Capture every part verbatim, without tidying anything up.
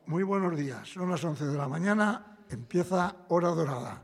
Muy buenos días, son las once de la mañana, empieza Hora Dorada.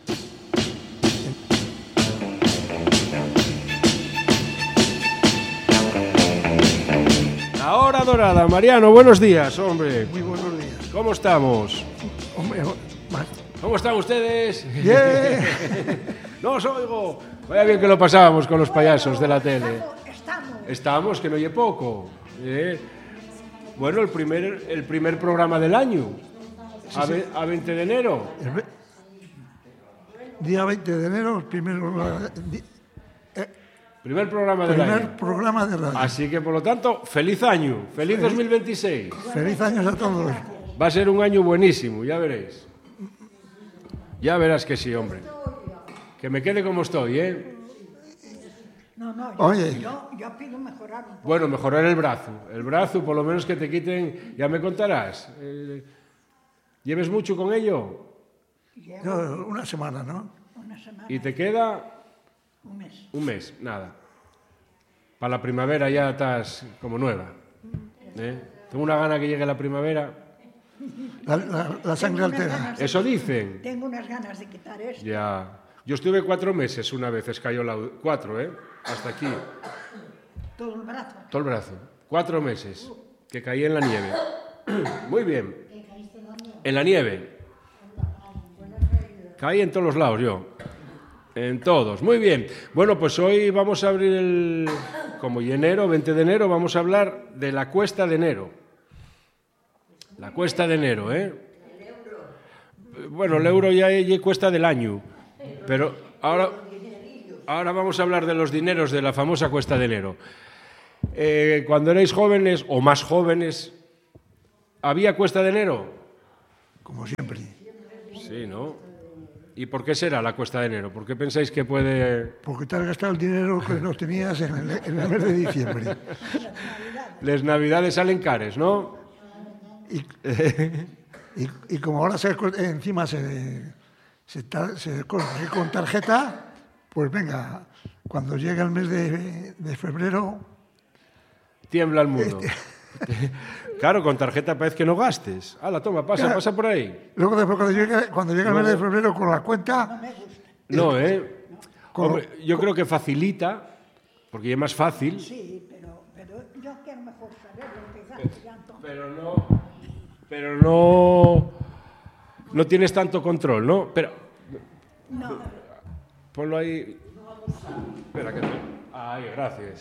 La Hora Dorada, Mariano, buenos días, hombre. Muy buenos días. ¿Cómo estamos? Hombre, más. ¿Cómo están ustedes? Bien. No os oigo. Vaya bien que lo pasábamos con los payasos de la tele. Estamos. Estamos, que no oye poco. ¿eh? Bueno, el primer, el primer programa del año. Sí, a, sí. ve, a veinte de enero. El ve- día veinte de enero, el primer, di- Primer programa del primer año. programa de radio. Así que, por lo tanto, feliz año. Feliz dos mil veintiséis. Feliz año a todos. Va a ser un año buenísimo, ya veréis. Ya verás que sí, hombre. Que me quede como estoy, ¿eh? No, no, yo, Oye. yo, yo pido mejorar un poco. Bueno, mejorar el brazo. El brazo, por lo menos que te quiten, ya me contarás. Eh, ¿Lleves mucho con ello? Llevo Yo, una semana, ¿no? una semana, ¿Y te queda un mes. un mes? Nada. Para la primavera ya estás como nueva. ¿eh? Tengo una gana que llegue la primavera. La, la- la sangre Tengo unas altera. ganas de- Eso dicen. Tengo unas ganas de quitar esto. Ya. Yo estuve cuatro meses una vez, escayó la... Cuatro, ¿eh? Hasta aquí. Todo el brazo. Todo el brazo. Cuatro meses. Que caí en la nieve. Muy bien. En la nieve. Caí en todos los lados yo. En todos. Muy bien. Bueno, pues hoy vamos a abrir el... Como y enero, veinte de enero, vamos a hablar de la cuesta de enero. La cuesta de enero, ¿eh? Bueno, el euro ya es cuesta del año. Pero ahora, ahora vamos a hablar de los dineros de la famosa cuesta de enero. Eh, cuando erais jóvenes, o más jóvenes, ¿había cuesta de enero? Como siempre. Sí, ¿no? ¿Y por qué será la cuesta de enero? ¿Por qué pensáis que puede...? Porque te has gastado el dinero que no tenías en el, en el mes de diciembre. Les navidades salen cares, ¿no? Y, y, y como ahora se, encima se, se, ta- se coge con tarjeta, pues venga, cuando llega el mes de, de febrero, Tiembla el mundo. Claro, con tarjeta parece que no gastes. Hala, toma, pasa, pasa por ahí. luego después cuando llega, cuando llega el mes de febrero con la cuenta, No, ¿eh? Con- Hombre, yo creo que facilita, porque es más fácil. Sí, pero, pero yo quiero mejor saber lo que gasto ya entonces. Pero no, pero no, no tienes tanto control, ¿no? Pero No, ponlo ahí. Espera que te... Ahí, gracias.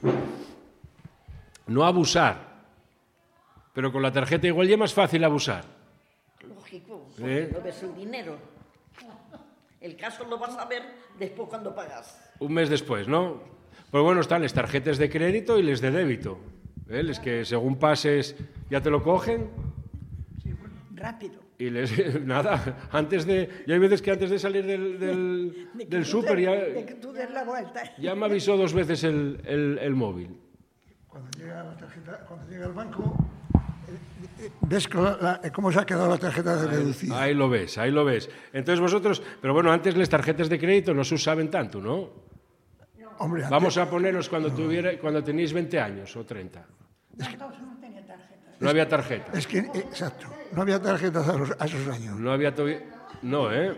No abusar. Pero con la tarjeta igual ya es más fácil abusar. Lógico, ¿Eh? porque no ves el dinero. El caso lo vas a ver después cuando pagas. Un mes después, ¿no? Pues bueno, están las tarjetas de crédito y les de débito. ¿eh? Les que según pases ya te lo cogen rápido. y les... Nada, antes de... Yo hay veces que antes de salir del, del, De que del tú súper des- ya... De que tú des la vuelta. Ya me avisó dos veces el, el, el móvil. cuando llega la tarjeta, cuando llega al banco, eh, eh, ves que la- la- cómo se ha quedado la tarjeta de reducida. Ahí lo ves, ahí lo ves. Entonces vosotros... Pero bueno, antes las tarjetas de crédito no se usaban tanto, ¿no? Hombre, antes- Vamos a ponernos cuando, tuviera, cuando tenéis veinte años o treinta. No, entonces no tenía tarjeta. No había tarjeta. Es que, eh, exacto, no había tarjetas a, los- a esos años. No había... to- No, ¿eh?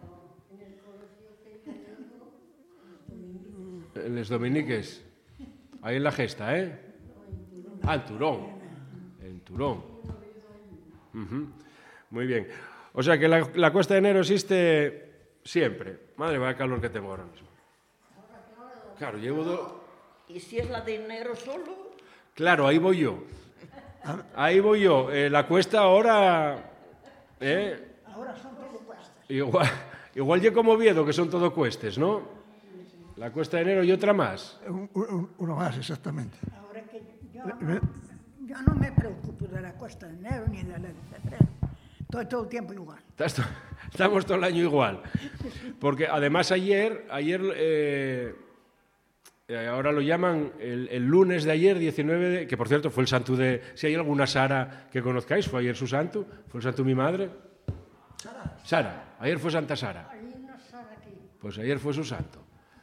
En les Dominiques. Ahí en la gesta, ¿eh? Ah, en Turón. En Turón. Ujú. Muy bien. O sea que la, la cuesta de enero existe siempre. Madre, vaya calor que tengo ahora mismo. Claro, llevo dos... Y si es la de enero solo, Claro, ahí voy yo. Ahí voy yo. Eh, la cuesta ahora... ¿eh? Ahora son todo cuestas. Igual, igual yo como Oviedo, que son todo cuestes, ¿no? La cuesta de enero y otra más. Un- un- uno más, exactamente. Ahora que yo no, yo no me preocupo de la cuesta de enero ni de la de febrero. Estoy todo el tiempo igual. Estás to- Estamos todo el año igual. Porque además ayer, ayer eh, eh, ahora lo llaman el, el lunes de ayer, diecinueve, de- que por cierto fue el santo de... Si hay alguna Sara que conozcáis, fue ayer su santo, fue el santo de mi madre. Sara. Sara, ayer fue Santa Sara. Pues ayer fue su santo.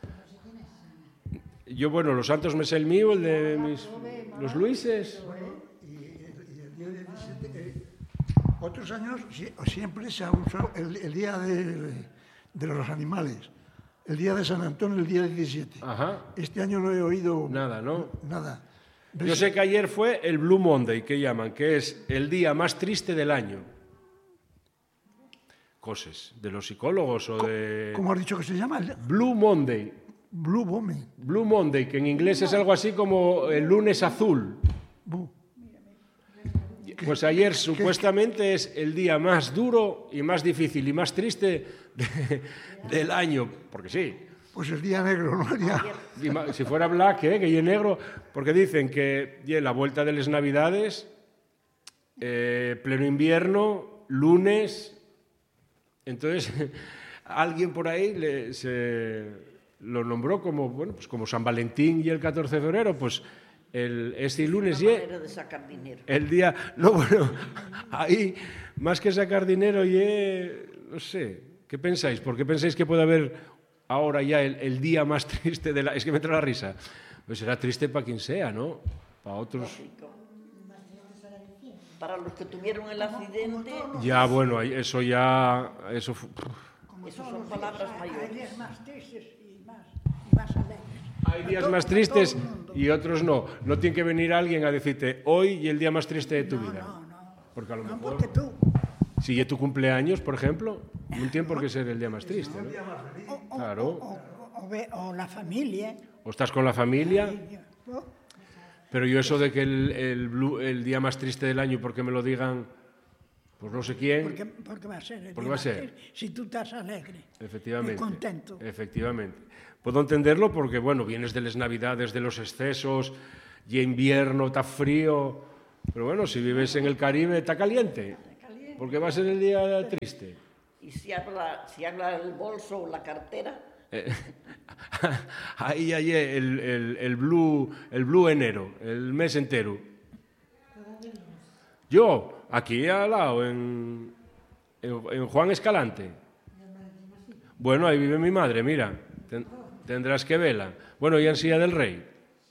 Yo, bueno, los santos me sé el mío, el de mis, los Luises. Otros años sí- siempre se ha usado el, el día de, de los animales, el día de San Antonio, el día diecisiete. Ajá. Este año no he oído Nada, ¿no? nada. Yo sé que ayer fue el Blue Monday, que llaman, que es el día más triste del año. Cosas, de los psicólogos o de... ¿Cómo has dicho que se llama? El Blue Monday. Blue Bomb. Blue Monday, que en inglés es algo así como el lunes azul. Bu. Pues ayer supuestamente es el día más duro y más difícil y más triste de- del año, porque sí. Pues el día negro, ¿no? El día- Y ma- Si fuera black, ¿eh? Que y negro, porque dicen que ye, la vuelta de las Navidades, eh, pleno invierno, lunes, entonces alguien por ahí le- se lo nombró como, bueno, pues como San Valentín y el catorce de febrero, pues el, este lunes Una y manera de sacar dinero. el día, no, bueno, ahí más que sacar dinero y no sé, ¿qué pensáis? ¿Por qué pensáis que puede haber ahora ya el, el día más triste de la... Es que me entra la risa. Pues será triste para quien sea, ¿no? Para otros... Para los que tuvieron el accidente, Ya, bueno, ahí- eso ya... Eso fu- esas son palabras Hay mayores. días más tristes y más, y más alegres. Hay días más tristes y otros no. No tiene que venir alguien a decirte hoy y el día más triste de tu vida. No, no. Porque a lo No, mejor... porque tú, Si es tu cumpleaños, por ejemplo, no tiene por qué ser el día más triste, ¿no? o, o- Claro. o- o ve- o la familia. O estás con la familia... o- Pero yo eso de que el, el, blue- el día más triste del año, porque me lo digan, pues no sé quién, Porque, porque va a ser el Porque día va a más ser. triste, si tú estás alegre efectivamente. y contento. Efectivamente. Puedo entenderlo porque, bueno, vienes de las navidades, de los excesos, y invierno, está frío, pero bueno, si vives en el Caribe, está caliente, porque va a ser el día triste. Y si habla, si habla el bolso o la cartera, Eh, Ahí hay el, el, el blue, el blue enero, el mes entero. Yo, aquí al lado, en, en, en Juan Escalante. Bueno, ahí vive mi madre, mira. Ten- tendrás que verla. Bueno, y en Silla del Rey.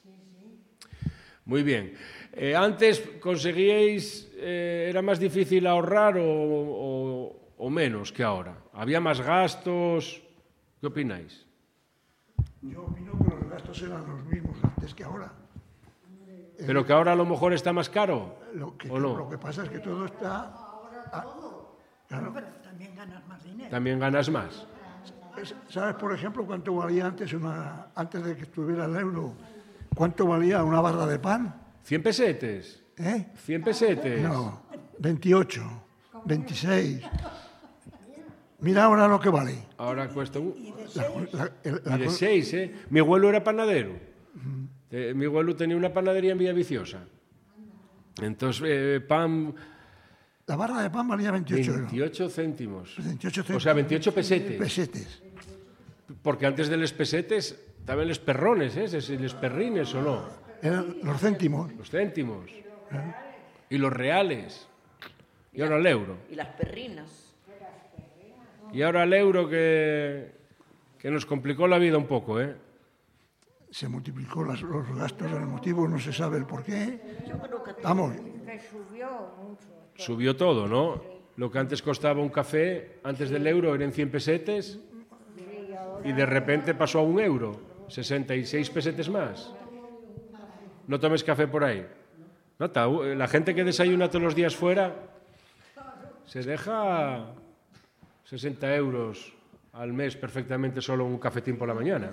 Muy bien. Eh, antes conseguíais, eh, era más difícil ahorrar o, o- o menos que ahora. Había más gastos. ¿Qué opináis? Yo opino que los gastos eran los mismos antes que ahora. Pero que ahora a lo mejor está más caro. Lo que, ¿O no? lo que pasa es que todo está... ah, claro. Pero también ganas más dinero. También ganas más. Es- ¿Sabes, por ejemplo, cuánto valía antes, una, antes de que estuviera el euro, cuánto valía una barra de pan? ¿Cien pesetes? ¿Eh? ¿Cien pesetes? No, veintiocho, veintiséis. Mira ahora lo que vale. Ahora cuesta un... La, la- el- la Y de co- seis, ¿eh? Mi abuelo era panadero. Eh, mi abuelo tenía una panadería en Villaviciosa. Entonces, eh, pan, la barra de pan valía veintiocho euros. veintiocho céntimos. veintiocho O sea, veintiocho pesetes. pesetes. Porque antes de los pesetes estaban los perrones, ¿eh? Si los perrines o no. Eran los céntimos. Los céntimos. Y los reales. Y ahora el euro. y las perrinas. Y ahora el euro que, que nos complicó la vida un poco, ¿eh? Se multiplicó las- los gastos, el motivo no se sabe el por qué. Yo creo que Vamos, Que subió mucho. Subió todo, ¿no? Lo que antes costaba un café, antes del euro eran cien pesetes y de repente pasó a un euro, sesenta y seis pesetes más. No tomes café por ahí. Nota, la gente que desayuna todos los días fuera se deja sesenta euros al mes perfectamente solo un cafetín por la mañana.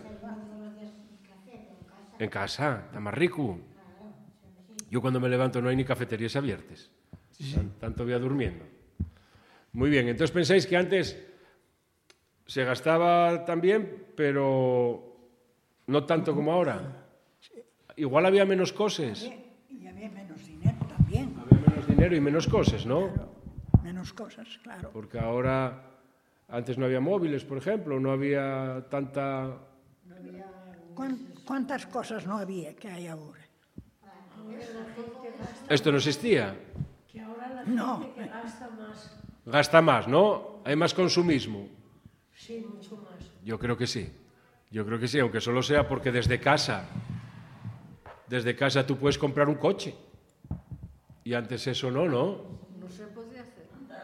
En casa, está más rico. Yo cuando me levanto no hay ni cafeterías abiertas. Tan- Tanto voy a durmiendo. Muy bien, entonces pensáis que antes se gastaba también, pero no tanto como ahora. Igual había menos cosas, Y había menos dinero también. había menos dinero y menos cosas, ¿no? Menos cosas, claro. Porque ahora, antes no había móviles, por ejemplo, no había tanta... ¿Cuán- ¿Cuántas cosas no había que hay ahora? Esto no existía. No, Gasta más, ¿no? Hay más consumismo. Sí, mucho más. Yo creo que sí. Yo creo que sí, aunque solo sea porque desde casa, desde casa tú puedes comprar un coche. Y antes eso no, ¿no? No se podía hacer.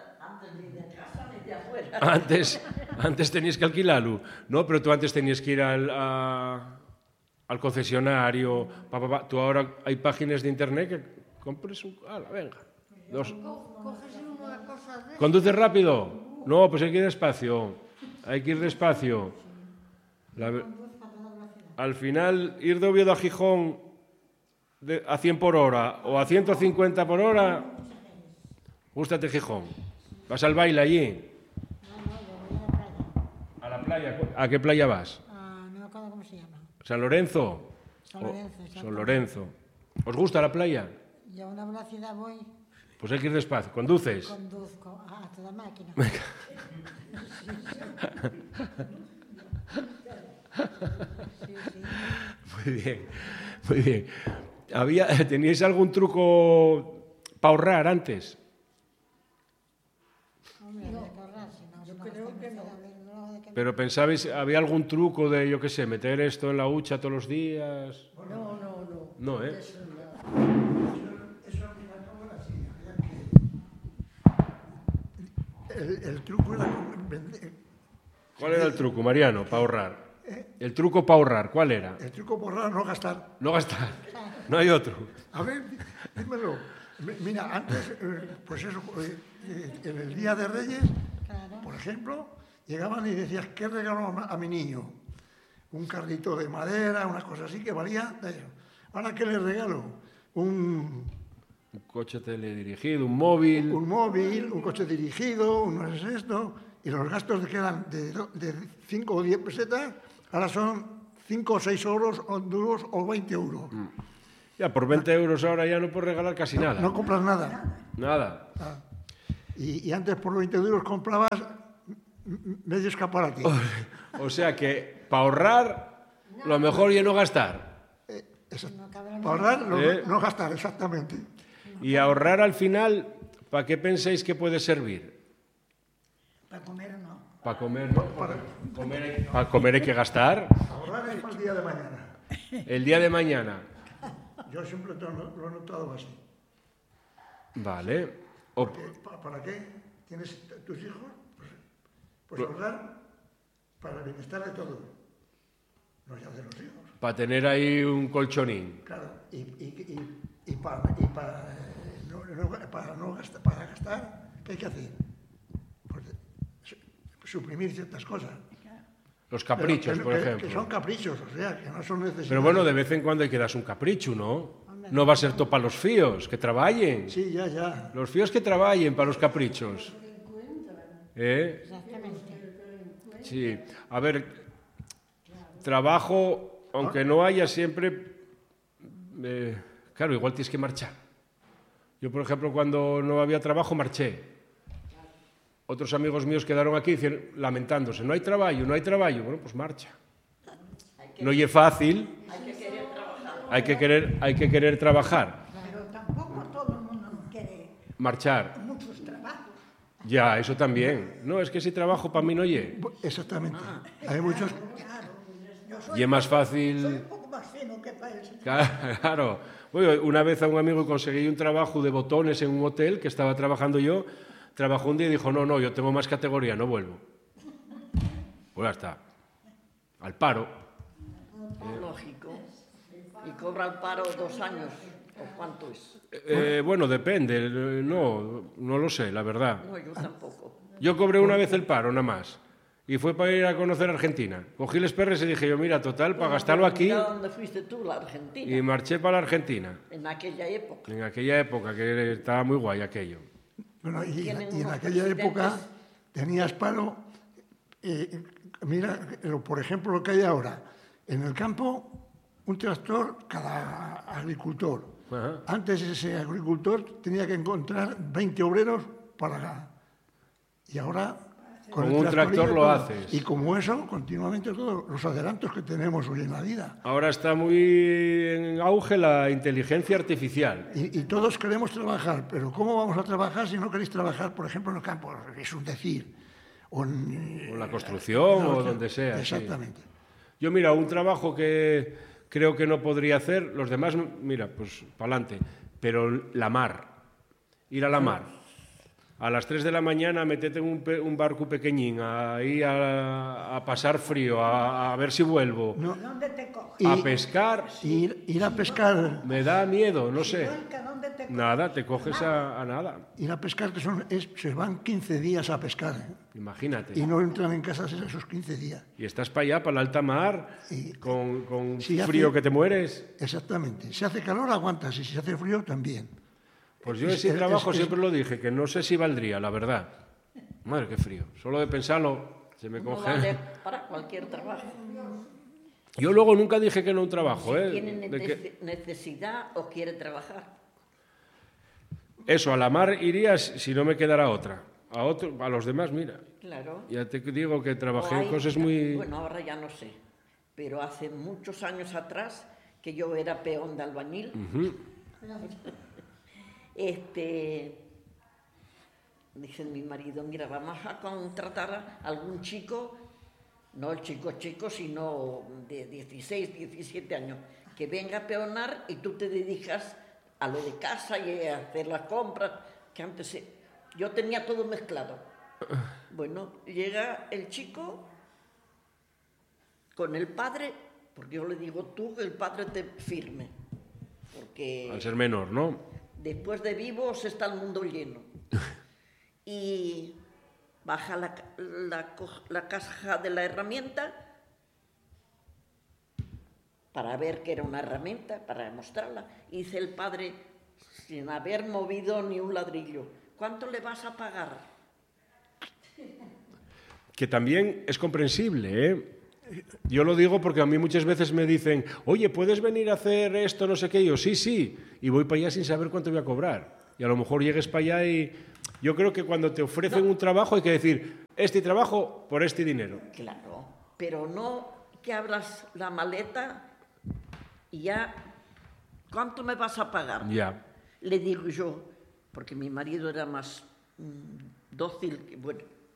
Antes, antes tenías que alquilarlo. No, pero tú antes tenías que ir al, a- al concesionario. Pa, pa, pa. Tú ahora hay páginas de internet que compres un... ¡Hala, venga! Dos. Coges una cosa de... ¿Conduces rápido? No, pues hay que ir despacio. Hay que ir despacio. La- al final, ir de Oviedo a Gijón de- a cien por hora o a ciento cincuenta por hora, gústate Gijón. ¿Vas al baile allí? ¿A la playa? ¿A qué playa vas? Ah, no me acuerdo cómo se llama. ¿San Lorenzo? San O- Lorenzo, exacto. San Lorenzo. ¿Os gusta la playa? Y a una velocidad voy, Pues hay que ir despacio. ¿Conduces? conduzco a toda máquina. Sí, sí. Muy bien, muy bien. Había, ¿teníais algún truco para ahorrar antes? Hombre, había que ahorrar, si no, si no gastamos nada, luego de que- Pero pensabais, ¿había algún truco de, yo qué sé, meter esto en la hucha todos los días? No, no, no. No, ¿eh? Eso al fin y al cabo era así. había que- El, el truco era con- vender- ¿Cuál era el truco, Mariano, para ahorrar? El truco para ahorrar, ¿cuál era? el truco por ahorrar, no gastar. No gastar. No hay otro. A ver, dímelo. Mi- Mira, antes, eh, pues eso, eh, eh, en el Día de Reyes, Claro. por ejemplo, llegaban y decías, ¿qué regalo a a mi niño? Un carrito de madera, una cosa así que valía. de eso. Ahora, ¿qué le regalo? Un, Un coche teledirigido, un móvil. un móvil, un coche dirigido, un no sé esto, y los gastos que eran de, do- de cinco o diez pesetas, ahora son cinco o seis euros, o duros o veinte euros. Ya, por veinte euros ahora ya no puedes regalar casi nada. No compras nada. Nada. Ah. Y, y antes por veinte euros comprabas m- m- medio escaparate. O sea que para ahorrar, lo mejor ya no gastar. Eso. No cabe la Para ahorrar, no, ¿Eh? no gastar, exactamente. Y ahorrar al final, ¿para qué pensáis que puede servir? Para comer no. Para comer, ¿no? Para comer, hay, para comer hay que gastar. Ahorrar es para el día de mañana. El día de mañana. Yo siempre lo, lo he notado así. Vale. O- Porque, ¿pa- ¿Para qué tienes t- tus hijos? Pues, pues ahorrar para el bienestar de todos. No ya de los hijos. para tener ahí un colchonín. Claro, y, y, y, y para, y para, eh, no, no- para, no gastar, para gastar, ¿qué hay que hacer? Pues, su- suprimir ciertas cosas. Los Pero- caprichos, pero por que- ejemplo. Que son caprichos, o sea, que no son necesidades. Pero bueno, de vez en cuando hay que darse un capricho, ¿no? No va a ser todo para los fíos, que trabajen. Sí, ya, ya. Los fíos que trabajen para los caprichos. ¿Eh? Exactamente. Sí. A ver, trabajo, aunque no haya siempre... eh, claro, igual tienes que marchar. Yo, por ejemplo, cuando no había trabajo, marché. Otros amigos míos quedaron aquí diciendo, lamentándose, no hay trabajo, no hay trabajo. Bueno, pues marcha. No es fácil. Hay que querer, hay que querer trabajar. Pero tampoco todo el mundo quiere Marchar. muchos trabajos. Ya, eso también. No, es que si trabajo para mí no oye. Exactamente. Hay muchos... Claro. Yo soy, Y es más soy fácil... un poco más fino que para eso. Claro. Bueno, una vez a un amigo conseguí un trabajo de botones en un hotel que estaba trabajando yo. Trabajó un día y dijo, no, no, yo tengo más categoría, no vuelvo. Pues ya está. Al paro. Lógico. Y cobra el paro dos años. ¿O cuánto es? Eh, bueno, depende. eh, No, no lo sé, la verdad. No, yo tampoco. Yo cobré una vez el paro, nada más. Y fue para ir a conocer Argentina. Cogí los perres y dije yo, mira, total, para gastarlo aquí. Mira dónde fuiste tú, la Argentina. Y marché para la Argentina. En aquella época. En aquella época, que estaba muy guay aquello. Bueno, y, Tienen y en unos aquella presidentes. época tenías paro. eh, mira, lo- por ejemplo, lo que hay ahora. En el campo, un tractor cada agricultor. Ajá. Antes ese agricultor tenía que encontrar veinte obreros para... Y ahora... Con el un tractor tractorillo lo todo. haces. Y como eso, continuamente todos los adelantos que tenemos hoy en la vida. Ahora está muy en auge la inteligencia artificial. Y, y todos queremos trabajar, pero ¿cómo vamos a trabajar si no queréis trabajar, por ejemplo, en el campo? Es un decir. O en, O en la construcción, no, o donde sea, sí. Exactamente. Yo, mira, un trabajo que creo que no podría hacer, los demás, mira, pues para adelante. Pero la mar, ir a la mar. a las tres de la mañana metete en un, pe, un barco pequeñín ahí a, a pasar frío, a, a ver si vuelvo, No. ¿Dónde te coges? Y- a pescar, Ir, ir a pescar, me da miedo, no sé. Blanca, ¿dónde te coges? Nada, te coges a, a nada, ir a pescar, que son, es- se van quince días a pescar, ¿eh? imagínate. Y no entran en casa esos quince días. Y estás para allá, para la alta mar, Y- con, con Si hace- frío que te mueres. Exactamente. Si hace calor, aguantas, y si hace frío, también. Pues yo Es- ese es- trabajo es- siempre lo dije, que no sé si valdría, la verdad. Madre, qué frío. Solo de pensarlo, se me No congela. vale para cualquier trabajo. Yo luego nunca dije que no un trabajo, ¿eh? Tiene De que- nece- necesidad o quiere trabajar. Eso, a la mar irías si no me quedara otra. A, otro, a los demás, mira. Claro. Ya te digo que trabajé O en hay- cosas muy... Bueno, ahora ya no sé, pero hace muchos años atrás que yo era peón de albañil, este, dice mi marido, mira, vamos a contratar a algún chico, no el chico chico, sino de dieciséis, diecisiete años, que venga a peonar y tú te dedicas a lo de casa y a hacer las compras, que antes se- yo tenía todo mezclado. Bueno, llega el chico con el padre, porque yo le digo tú, que el padre te firme, porque Al ser menor, ¿no? después de vivos está el mundo lleno. Y baja la, ca- la, co- la caja de la herramienta para ver que era una herramienta, para mostrarla. Y dice el padre, sin haber movido ni un ladrillo, ¿cuánto le vas a pagar? Que también es comprensible, ¿eh? Yo lo digo porque a mí muchas veces me dicen, oye, ¿puedes venir a hacer esto, no sé qué? Y yo, sí, sí, y voy para allá sin saber cuánto voy a cobrar. Y a lo mejor llegues para allá y... Yo creo que cuando te ofrecen un trabajo hay que decir, este trabajo por este dinero. Claro, pero no que abras la maleta y ya, ¿cuánto me vas a pagar? Ya. Le digo yo, porque mi marido era más mm, dócil, que, bueno,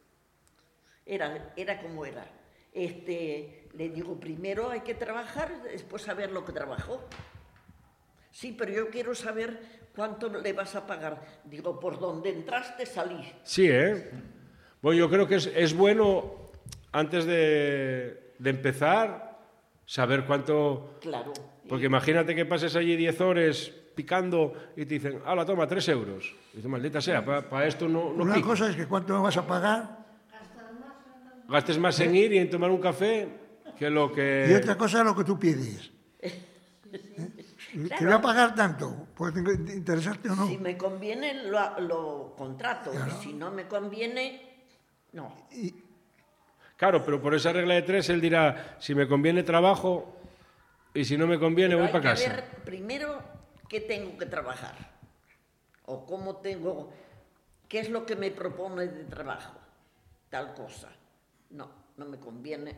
era, era como era. Este, le digo, primero hay que trabajar, después saber lo que trabajó. Sí, pero yo quiero saber cuánto le vas a pagar. Digo, por donde entraste, salí. Sí, ¿eh? Bueno, yo creo que es, es bueno, antes de, de empezar, saber cuánto... Claro. Porque imagínate que pases allí diez horas picando y te dicen, hala, toma, tres euros. Y dices, maldita sea, para esto no, no Una pico. cosa es que cuánto me vas a pagar, Gastes más en ir y en tomar un café que lo que... y otra cosa es lo que tú pides. ¿Eh? Te voy a pagar tanto, puede interesarte o no. Si me conviene, lo, lo contrato. Y si no me conviene, no. Claro, pero por esa regla de tres él dirá, si me conviene trabajo y si no me conviene Pero voy hay para que casa. ver primero qué tengo que trabajar. O cómo tengo... ¿Qué es lo que me propone de trabajo? Tal cosa. No, no me conviene.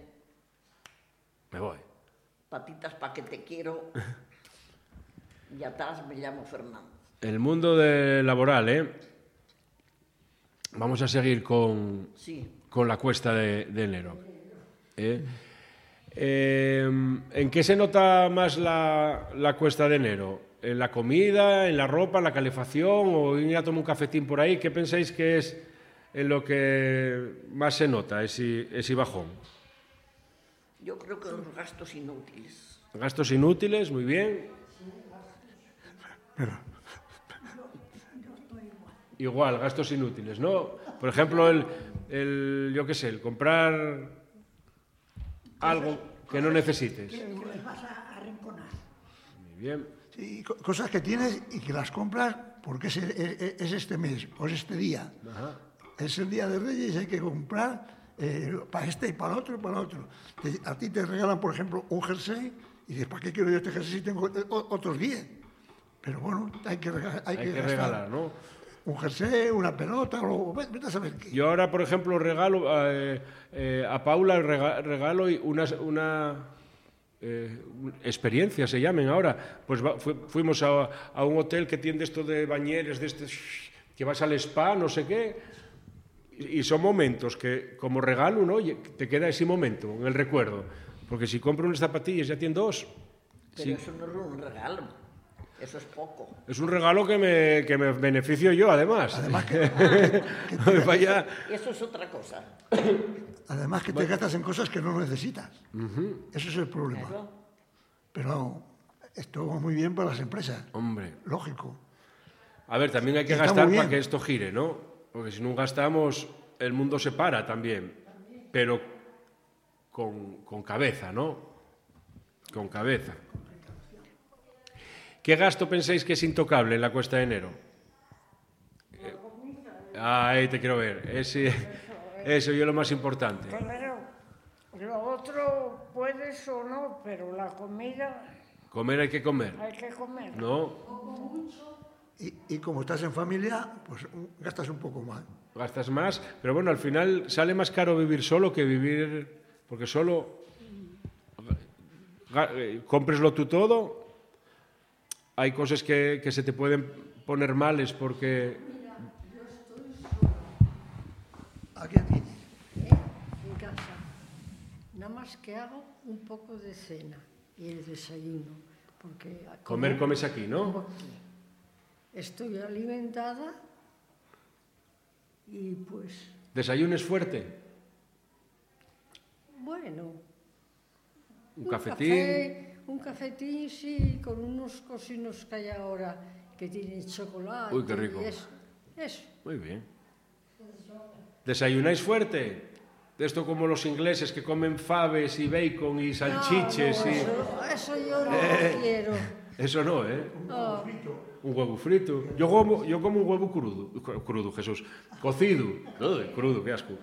Me voy. Patitas pa' que te quiero. Y atrás me llamo Fernando. El mundo de laboral, ¿eh? Vamos a seguir con, Sí. con la cuesta de, de enero. ¿eh? Eh, ¿En qué se nota más la, la cuesta de enero? ¿En la comida, en la ropa, en la calefacción o ir a tomar un cafetín por ahí? ¿Qué pensáis que es en lo que más se nota ese, ese bajón? Yo creo que los gastos inútiles. Gastos inútiles, muy bien. Igual, gastos inútiles, ¿no? Por ejemplo, el, el yo qué sé, el comprar algo que no necesites. Que les vas a arrinconar. Muy bien. Sí, co- cosas que tienes y que las compras porque es, es- es este mes o es este día. Ajá. Es el día de Reyes, hay que comprar eh, para este y para el otro y para el otro. Te- a ti te regalan, por ejemplo, un jersey y dices, ¿para qué quiero yo este jersey si tengo eh, o- otros diez? Pero bueno, hay que, rega- hay Hay que que gastar regalar, ¿no? un jersey, una pelota, o ve- vete a saber qué. Yo ahora, por ejemplo, regalo eh, eh, a Paula rega- regalo y una, una eh, experiencia, se llamen ahora. Pues va- fu- fuimos a, a un hotel que tiene esto de bañeres, de este, que vas al spa, no sé qué. Y, y son momentos que, como regalo, ¿no? Y te queda ese momento en el recuerdo. Porque si compro unas zapatillas ya tiene dos. Pero Sí. eso no es un regalo. Eso es poco. Es un regalo que me, que me beneficio yo, además. Además que, Vaya. Eso es otra cosa. además que te gastas en cosas que no necesitas. Eso es el problema. Claro. Pero esto va muy bien para las empresas. Hombre. Lógico. A ver, también hay que Está gastar muy para bien. que esto gire, ¿no? Porque si no gastamos, el mundo se para también. Pero con, con cabeza, ¿no? Con cabeza. ¿Qué gasto pensáis que es intocable en la cuesta de enero? Eh, ah, ahí te quiero ver. Ese, eso es lo más importante. Claro, lo otro puedes o no, pero la comida Comer hay que comer, hay que comer. ¿no? Y, y como estás en familia, pues un- gastas un poco más. Gastas más, pero bueno, al final sale más caro vivir solo que vivir, porque solo ga- eh, cómpreslo tú todo, hay cosas que, que se te pueden poner males porque Aquí, aquí. En casa. Nada más que hago un poco de cena y el desayuno. Porque comer como- comes aquí, como ¿no? aquí. Estoy alimentada y pues, Desayunes fuerte, bueno, un un cafetín, café, un cafetín, sí, con unos cocinos que hay ahora que tienen chocolate. Uy, qué rico. Y eso, eso. muy bien. ¿Desayunáis fuerte? De esto como los ingleses que comen faves y bacon y salchiches No, no, y... eso, eso yo no Eh. lo quiero. Eso no, ¿eh? No. Un huevo frito. Yo como, yo como un huevo crudo. Crudo, Jesús. Cocido. Uy, crudo, qué asco.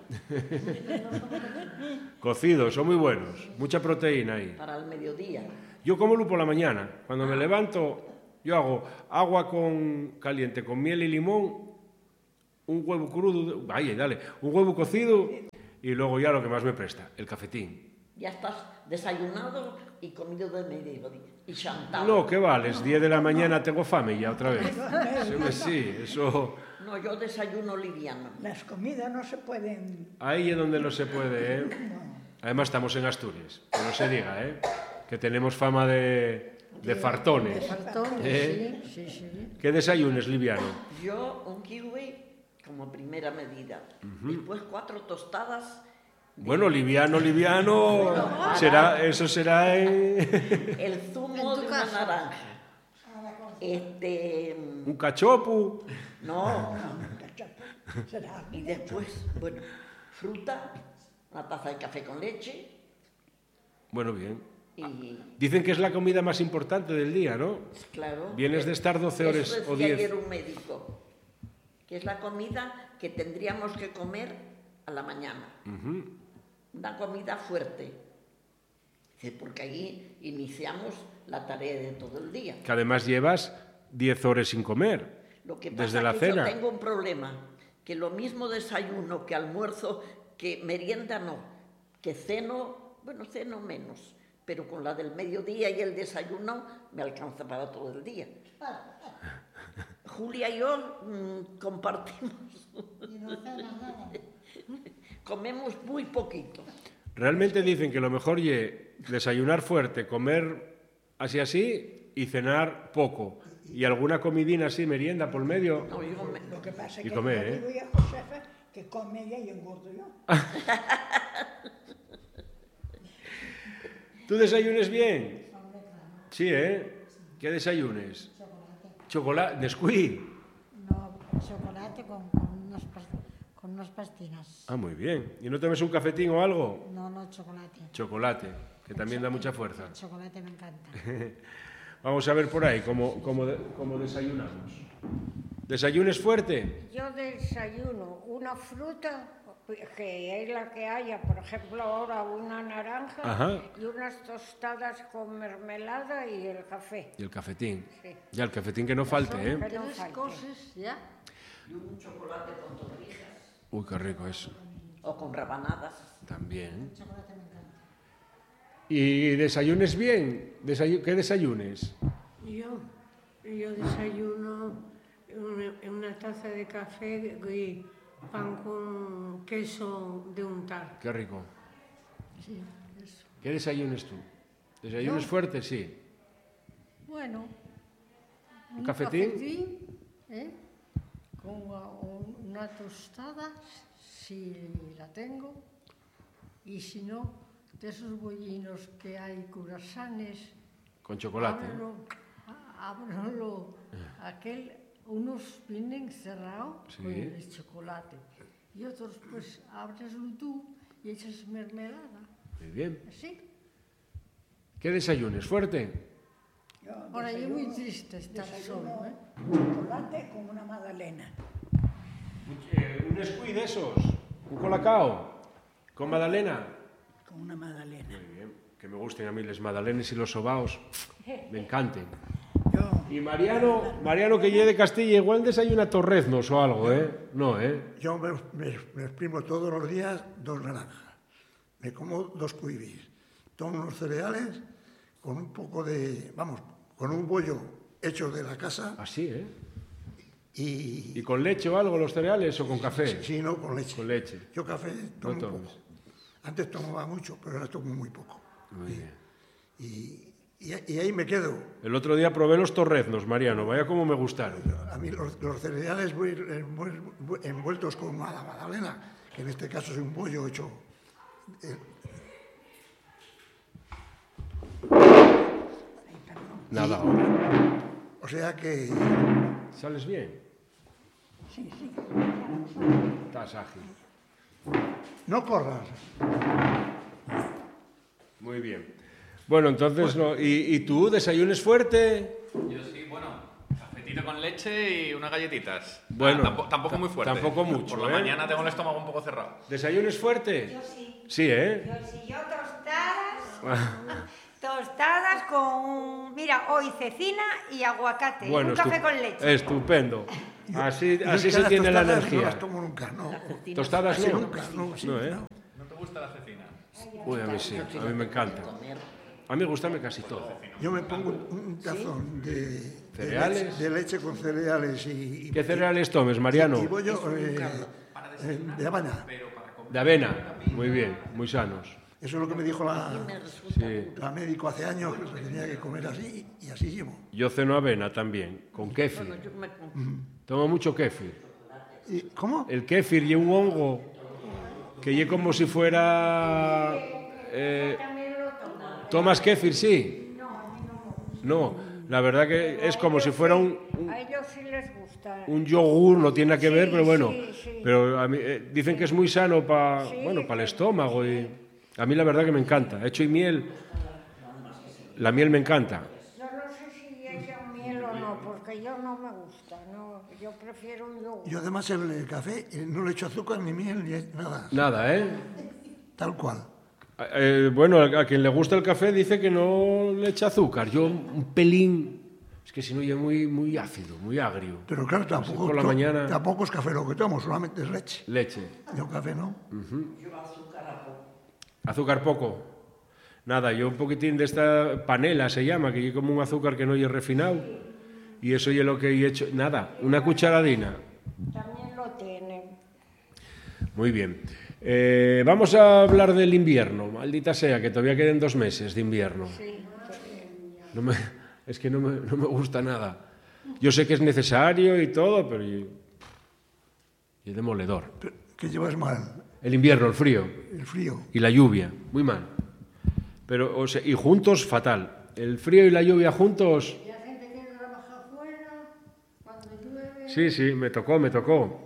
Cocido, son muy buenos. Mucha proteína ahí. Para el mediodía. Yo como por la mañana. Cuando me levanto, yo hago agua con caliente con miel y limón, un huevo crudo, vaya, dale, un huevo cocido y luego ya lo que más me presta, el cafetín. Ya estás desayunado y comido de mediodía. Y chantado. No, ¿qué vales? diez de la mañana tengo fame ya otra vez. Sí, sí, eso... No, yo desayuno liviano. Las comidas no se pueden... Ahí es donde no se puede, ¿eh? Además estamos en Asturias, que no se diga, ¿eh? Que tenemos fama de, de fartones. De fartones, ¿Eh? sí, sí, sí. ¿Qué desayunes, liviano? Yo un kiwi como primera medida. Después cuatro tostadas. Bueno, liviano, liviano, será, eso será en... El zumo En tu de casa. una naranja. Este... un cachopu. No. Será. Y después, bueno, fruta, una taza de café con leche Bueno, bien. y, Dicen que es la comida más importante del día, ¿no? claro... Vienes de estar doce horas eso o decía diez. ayer un médico, que es la comida que tendríamos que comer a la mañana. Una comida fuerte. Dice, porque ahí iniciamos la tarea de todo el día. Que además llevas diez horas sin comer. Lo que pasa Desde la es que cena. yo tengo un problema, que lo mismo desayuno que almuerzo, que merienda no, que ceno, bueno, ceno menos, pero con la del mediodía y el desayuno me alcanza para todo el día. Julia y yo mm, compartimos, Y no cenas nada. comemos muy poquito. Realmente dicen que lo mejor es desayunar fuerte, comer así así y cenar poco. Y alguna comidina así, merienda por medio. No, yo me- Lo que pasa es Y que comer, yo ¿eh? digo a Josefa que come ella y engordo yo. ¿Tú desayunes bien? Sí, ¿eh? ¿Qué desayunes? Chocolate. Nesquik. No, chocolate con, con, unas, pas- con unas pastinas. Ah, muy bien. ¿Y no tomes un cafetín o algo? No, no, chocolate. Chocolate, que también da mucha fuerza. El chocolate me encanta. Vamos a ver por ahí cómo, cómo, de- cómo desayunamos. ¿Desayunes fuerte? Yo desayuno una fruta, que es la que haya, por ejemplo, ahora una naranja Ajá. y unas tostadas con mermelada y el café. Y el cafetín. Sí. Ya, el cafetín que no falte, ¿eh? Que no Tres falte. cosas ya. Y un chocolate con torrijas Uy, qué rico eso. o con rabanadas. También. El chocolate me encanta. ¿Y desayunes bien? Desayu- ¿Qué desayunes? Yo, yo desayuno una, una taza de café y pan con queso de untar. Qué rico. Sí, eso. ¿Qué desayunes tú? ¿Desayunes ¿Yo? fuertes? Sí. Bueno, un cafetín? cafetín, ¿eh? Con una, una tostada, si la tengo, y si no, de esos bollinos que hay curasanes, Con chocolate. ábrelo, ábrelo, aquel, unos vienen cerrados Sí. con el chocolate, y otros pues abreslo tú y echas mermelada, Muy bien. así. ¿Qué desayunes? ¿Fuerte? Yo Ahora, yo desayuno- muy triste estar desayuno solo, ¿eh? chocolate con una magdalena. Eh, un escuí de esos. Un colacao. Con magdalena. Con una magdalena. Muy bien. Que me gusten a mí las magdalenas y los sobaos. Me encanten. Yo, Y Mariano, Mariano que llegue de Castilla, igual desayuna torreznos o algo, ¿eh? No, ¿eh? Yo me, me- me exprimo todos los días dos naranjas. Me como dos cuibis. Tomo unos cereales con un poco de, vamos, con un bollo hecho de la casa Así, ¿eh? y, ¿Y con leche o algo los cereales o con café? si no, con leche. Con leche. Yo café tomo No tomes. poco. Antes tomaba mucho, pero ahora tomo muy poco. Muy bien. Y, y- y ahí me quedo. El otro día probé los torreznos, Mariano. Vaya como me gustaron. A mí los, los cereales voy envuel- envueltos con una magdalena, que en este caso es un bollo hecho. eh, Nada. o sea que ¿Sales bien? sí, sí. Estás ágil. no corras. Muy bien. Bueno, entonces, no. ¿Y, y tú desayunes fuerte? Yo sí, bueno, cafetito con leche y unas galletitas. Bueno, Ah, tampoco, tampoco muy fuerte. tampoco mucho, Por la ¿eh? mañana tengo el estómago un poco cerrado. ¿Desayunes fuerte? Yo sí. Sí, ¿eh? Yo sí, yo tostadas, tostadas con, mira, hoy cecina y aguacate, Bueno, un café estu- con leche. Estupendo. Así, Yo así es que se las tiene la tostadas No energía. las tomo nunca, no. Tostadas Casi no. nunca, no, sí, No, ¿eh? no. ¿No te gusta la cecina? Uy, a mí sí, a mí me encanta. A mí me gusta casi todo. Yo me pongo un, un tazón de, de, ¿Cereales? leche, de leche con cereales y, y, ¿Qué cereales tomes, Mariano? y bollo eh, eh, de avena. De avena. Muy bien, muy sanos. Eso es lo que me dijo la, Sí. la médico hace años, que tenía que comer así y así llevo. Yo ceno avena también, con kéfir. Yo me com- Tomo mucho kéfir. ¿Y cómo? El kéfir y un hongo que lle como si fuera... eh, ¿Tomas kéfir, sí? No, la verdad que es como si fuera un, un, A ellos sí les gusta. un yogur, no tiene nada que ver, Sí, pero bueno. sí, sí. Pero a mí, eh, dicen que es muy sano para Sí, bueno, para el pero- estómago y a mí la verdad que me encanta. Hecho y miel, la miel me encanta. Yo no sé si echan miel o no, porque yo no me gusta. No, yo prefiero un yogur. Yo además el, el café eh, no le echo azúcar ni miel ni nada, Nada, ¿eh? tal cual. Eh, bueno, a quien le gusta el café dice que no le echa azúcar. Yo un pelín, es que si no ya muy muy ácido, muy agrio. Pero claro, tampoco, por la to- mañana- tampoco es café lo que tomo, solamente es leche. Leche. Yo café no. Azúcar poco. Nada, yo un poquitín de esta panela se llama, que es como un azúcar que no es refinado. Y eso es lo que he hecho. Nada, una cucharadina. También lo tienen. Muy bien. Eh, vamos a hablar del invierno. Maldita sea, que todavía queden dos meses de invierno. No me- es que no me, no me gusta nada. Yo sé que es necesario y todo, pero... Y, y es demoledor. Pero, ¿qué llevas mal? El invierno, el frío El frío. y la lluvia. Muy mal. Pero, o sea, y juntos, fatal. El frío y la lluvia juntos... Y la gente que trabaja afuera, cuando llueve... Sí, sí, me tocó, me tocó.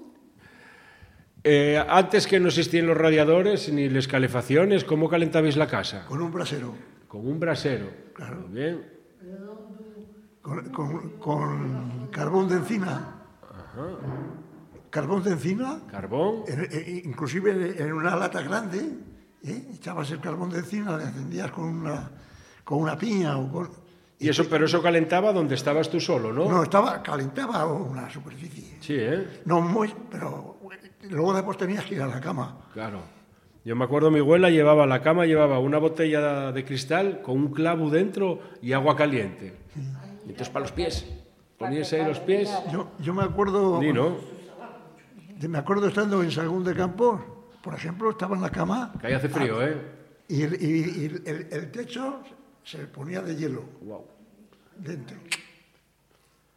Eh, antes que no existían los radiadores ni las calefacciones, ¿cómo calentabais la casa? Con un brasero. Con un brasero. Claro. Muy bien. Con, con- con carbón de encina. Carbón de encina, Carbón. eh, eh, inclusive en una lata grande, ¿eh? Echabas el carbón de encina, le encendías con una, con una piña o con... Y eso, pero eso calentaba donde estabas tú solo, ¿no? No, estaba, calentaba una superficie. Sí, ¿eh? No muy, pero luego después tenías que ir a la cama. Claro. Yo me acuerdo, mi abuela llevaba a la cama, llevaba una botella de cristal con un clavo dentro y agua caliente. Y entonces para los pies. Ponías ahí los pies. Yo, yo me acuerdo... Ni, ¿no? de- Me acuerdo estando en Sagún de Campos, por ejemplo, estaba en la cama Que ahí hace frío, ¿eh? y, el- y- y el, el techo se ponía de hielo Wow. dentro.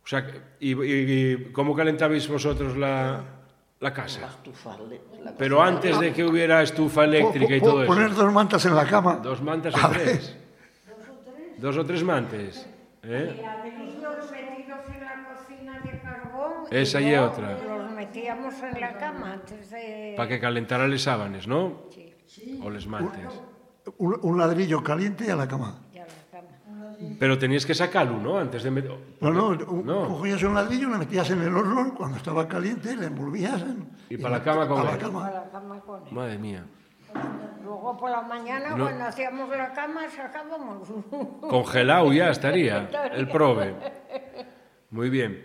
O sea, ¿y, y cómo calentabais vosotros la, la casa? La estufa, la Pero antes de que hubiera estufa eléctrica y Po- po- todo eso. Poner dos mantas en la cama. Dos mantas o tres. Dos o tres mantes. ¿Eh? Ladrillos metidos en la cocina de carbón. Esa y luego otra. Los metíamos en la cama antes de... Para que calentara les sábanes, ¿no? Sí, O les mantes. Un, un ladrillo caliente y a la cama. ya la cama. Pero tenías que sacarlo, ¿no? Antes de meter... No, no, un- No. cogías un ladrillo, lo metías en el horno, cuando estaba caliente, le envolvías en... Y para la cama con a la él. cama. A la cama con él. Madre mía. Luego por la mañana, No. cuando hacíamos la cama, sacábamos. Congelado ya estaría el prove. Muy bien.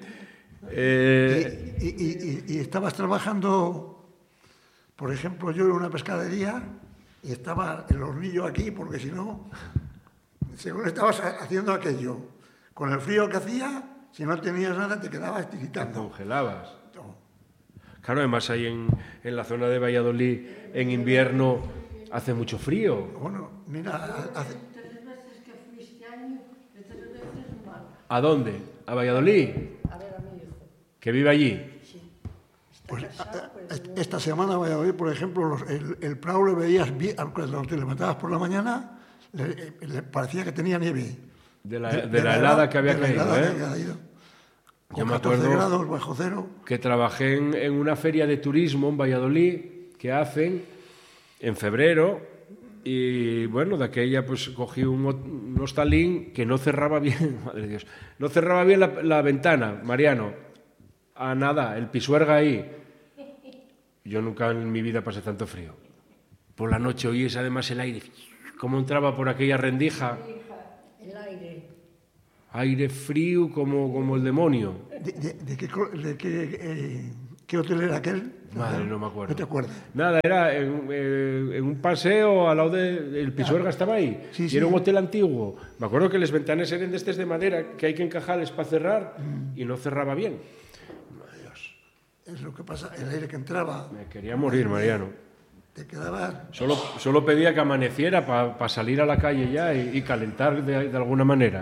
Eh, Y, y- y- y estabas trabajando, por ejemplo, yo en una pescadería y estaba el hornillo aquí, porque si no, según estabas ha- haciendo aquello, con el frío que hacía, si no tenías nada te quedabas te tiritando. congelabas. No. Claro, además ahí en, en la zona de Valladolid, en invierno, hace mucho frío. Bueno, mira, hace- Tres veces que fui este año, de tres veces mal. ¿A dónde? ¿A Valladolid? A ver a mi hijo. ¿Que vive allí? pues, a- a- esta semana voy a oír, por ejemplo, los- el, el Prado le veías bien, cuando te levantabas por la mañana, le, le parecía que tenía nieve. De la, de la helada que había de la caído, helada ¿eh? que había caído. Yo Con me catorce acuerdo grados bajo cero. que trabajé en, en una feria de turismo en Valladolid que hacen en febrero y bueno, de aquella pues cogí un, hot- un hostalín que no cerraba bien, madre de Dios, no cerraba bien la, la ventana, Mariano, a nada, el pisuerga ahí. Yo nunca en mi vida pasé tanto frío. Por la noche oíes además el aire, cómo entraba por aquella rendija, El aire. aire frío como, como el demonio. ¿De, de- de qué, co- de qué, eh, qué hotel era aquel? Madre, no me acuerdo. No te acuerdas. Nada, era en, eh, en un paseo al lado del de, Pisuerga, estaba ahí. Sí, y sí. era un hotel antiguo. Me acuerdo que las ventanas eran de estas de madera, que hay que encajarles para cerrar, y no cerraba bien. Es lo que pasa, el aire que entraba, Me quería morir, Mariano. te quedabas... Solo, solo pedía que amaneciera para salir a la calle ya y, y calentar de, de alguna manera.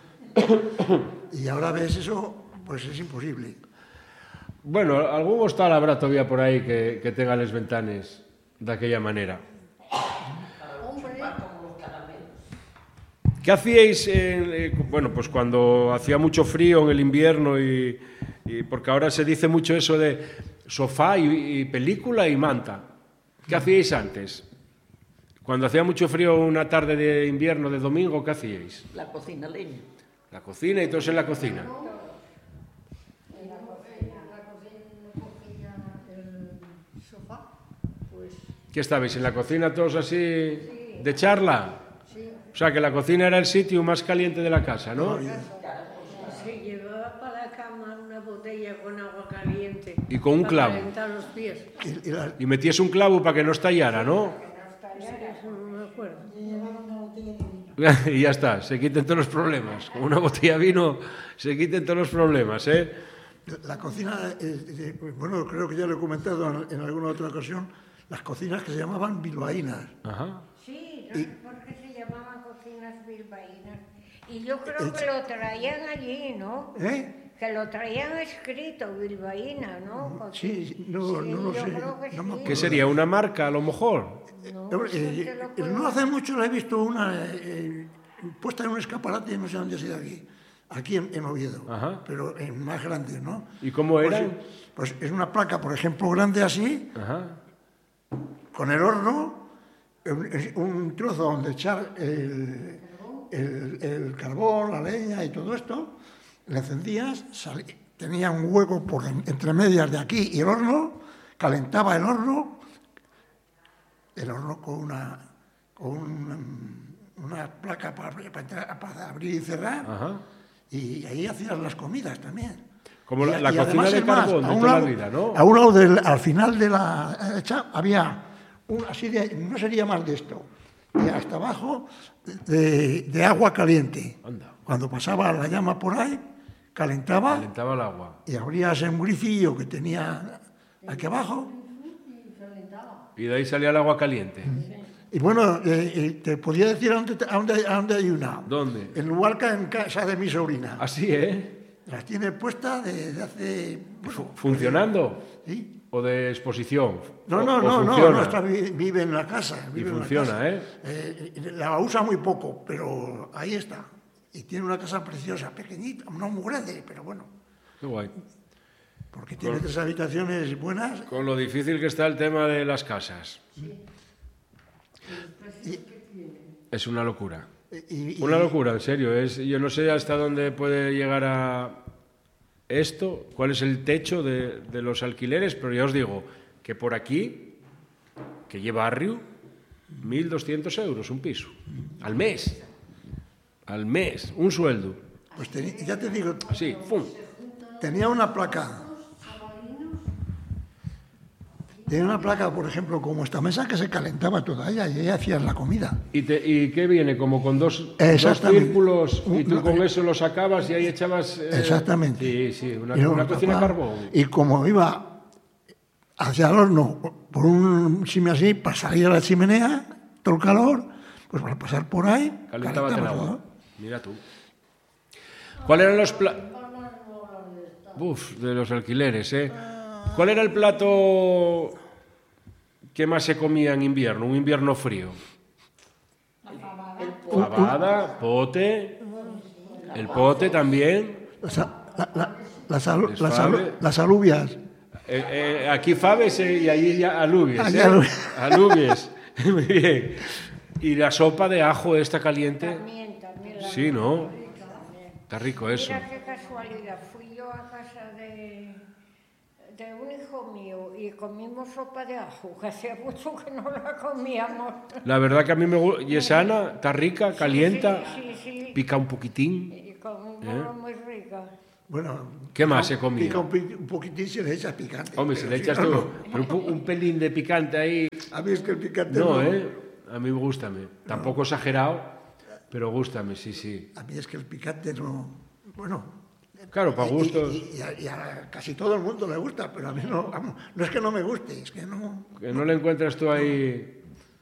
Y ahora ves eso, pues es imposible. Bueno, algún hostal habrá todavía por ahí que, que tenga las ventanas de aquella manera. ¿Qué hacíais, en, eh, bueno, pues cuando hacía mucho frío en el invierno y, y porque ahora se dice mucho eso de sofá y, y película y manta? ¿Qué hacíais antes? Cuando hacía mucho frío una tarde de invierno, de domingo, ¿qué hacíais? La cocina leña. La cocina y todos en la cocina. En la cocina, en la cocina cogía el sofá, pues ¿Qué estabais en la cocina todos así de charla? sí, O sea, que la cocina era el sitio más caliente de la casa, ¿no? Se llevaba para la cama una botella con agua caliente. Y con un para clavo. calentar los pies. Y, y la- Y metías un clavo para que no estallara, ¿no? Eso no me acuerdo. Y ya está, se quiten todos los problemas. Con una botella de vino se quiten todos los problemas, ¿eh? la cocina, eh, eh, bueno, creo que ya lo he comentado en, en alguna otra ocasión, las cocinas que se llamaban bilbaínas. Ajá. Sí, no sé por qué se llamaban cocinas bilbaínas. Y yo creo que lo traían allí, ¿no? ¿Eh? Que lo traían escrito, bilbaína, ¿no? Sí, no, no lo yo sé. creo que No me sí. ¿Qué sería? ¿Una marca, a lo mejor? No, Eh, sí eh, te lo eh, puedo- no hace mucho la he visto una eh, puesta en un escaparate, no sé dónde ha sido aquí, aquí en, en Oviedo, Ajá. pero en más grande, ¿no? ¿Y cómo Pues, eran? eh, Pues, es una placa, por ejemplo, grande así, Ajá. con el horno, un, es un trozo donde echar el, el- el carbón, la leña y todo esto, le encendías, salí- tenía un hueco por en- entre medias de aquí y el horno, calentaba el horno, el horno con una, con un- una placa para, para entrar- para abrir y cerrar, Ajá. y ahí hacías las comidas también. Como la- Y- la y cocina además, de es más, carbón a de un toda la lado- vida, ¿no? A un lado del, al final de la hecha había un, así de, no sería más de esto, y hasta abajo de, de agua caliente. Anda. Cuando pasaba la llama por ahí, calentaba Calentaba el agua. y abrías un grifillo que tenía aquí abajo. Y de ahí salía el agua caliente. Y bueno, eh, eh, te podía decir a dónde, te- a dónde, a dónde hay una. ¿Dónde? En Luarca, en casa de mi sobrina. Así, ¿eh? Las tiene puestas desde hace... Bueno, ¿funcionando? Sí. ¿O de exposición? No, no, o, no, o no, no, está, vive en la casa. Vive y funciona, en la casa. ¿eh? ¿eh? La usa muy poco, pero ahí está. Y tiene una casa preciosa, pequeñita, no muy grande, pero bueno. Qué guay. Porque tiene con, tres habitaciones buenas. Con lo difícil que está el tema de las casas. Sí. Y, es una locura. Y, y, una locura, en serio. Es, yo no sé hasta dónde puede llegar a esto, cuál es el techo de, de los alquileres, pero ya os digo que por aquí, que lleva barrio, mil doscientos euros un piso. Al mes. Al mes. Un sueldo. Pues ten, ya te digo. Sí, ¡pum! Tenía una placa. Tenía una placa, por ejemplo, como esta mesa que se calentaba toda ella y ella hacía la comida. ¿Y, te, y qué viene? Como con dos, dos círculos y tú con eso lo sacabas y ahí echabas... Eh... Exactamente. Sí, sí, una, una cocina a carbón. Y como iba hacia el horno, por un simi así, para salir a la chimenea, todo el calor, pues para pasar por ahí... Calentabas el agua. ¿No? Mira tú. ¿Cuáles eran los platos? Uf, de los alquileres, ¿eh? ¿Cuál era el plato que más se comía en invierno, un invierno frío? Fabada, pote, el pote también. La, la, las, alu, las, alu, las alubias. Eh, eh, aquí faves eh, y allí ya alubias. ¿eh? Alubias. Muy bien. ¿Y la sopa de ajo esta caliente? También, también. Sí, ¿no? Está rico eso. Mira qué casualidad, fui yo a casa de, de un hijo mío y comimos sopa de ajo, que hacía mucho que no la comíamos. La verdad que a mí me gusta, y es sana, está rica, calienta, sí, sí, sí. Pica un poquitín. Y comimos ¿Eh? muy rica. Bueno, ¿qué más se comía? Pica un, un poquitín, se le echa picante. Hombre, se le si echas no, todo, no. pero un, un pelín de picante ahí. A mí es que el picante no. No, no. ¿eh? A mí me gusta, tampoco exagerado, pero gústame, sí, sí. A mí es que el picante no... Bueno... Claro, para gusto. Y, y, y, a, y a casi todo el mundo le gusta, pero a mí no, vamos, no es que no me guste, es que no... Que no le encuentras tú ahí...